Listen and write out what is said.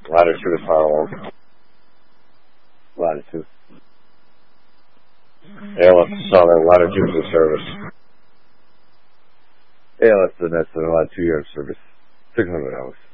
Ladder 2 is far old. Ladder 2. ALS is solid. Ladder 2 is in service. ALS, that's the Ladder 2 year service. 600 hours.